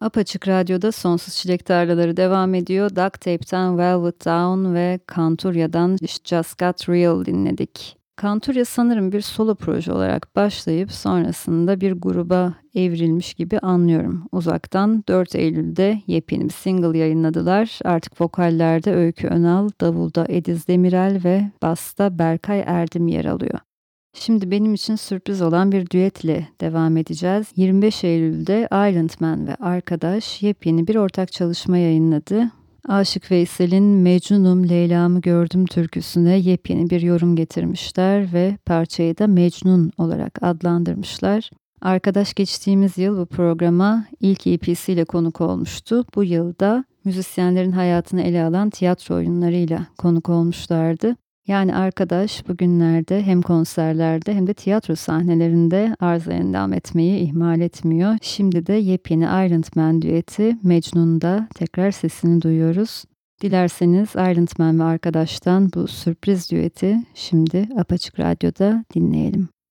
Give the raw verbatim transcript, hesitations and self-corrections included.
Apaçık Radyo'da Sonsuz Çilek Tarlaları devam ediyor. Duct Tape'ten Velvet Down ve Kanturya'dan It Just Got Real dinledik. Kanturya sanırım bir solo proje olarak başlayıp sonrasında bir gruba evrilmiş gibi anlıyorum. Uzaktan dört Eylül'de yepyeni bir single yayınladılar. Artık vokallerde Öykü Önal, davulda Ediz Demirel ve basta Berkay Erdim yer alıyor. Şimdi benim için sürpriz olan bir düetle devam edeceğiz. yirmi beş Eylül'de Island Man ve arkadaş yepyeni bir ortak çalışma yayınladı. Aşık Veysel'in Mecnunum Leyla'mı Gördüm türküsüne yepyeni bir yorum getirmişler ve parçayı da Mecnun olarak adlandırmışlar. Arkadaş geçtiğimiz yıl bu programa ilk E P'siyle konuk olmuştu. Bu yılda müzisyenlerin hayatını ele alan tiyatro oyunlarıyla konuk olmuşlardı. Yani arkadaş bugünlerde hem konserlerde hem de tiyatro sahnelerinde arıza endam etmeyi ihmal etmiyor. Şimdi de yepyeni Island Man düeti Mecnun'da tekrar sesini duyuyoruz. Dilerseniz Island Man ve arkadaştan bu sürpriz düeti şimdi Apaçık Radyo'da dinleyelim.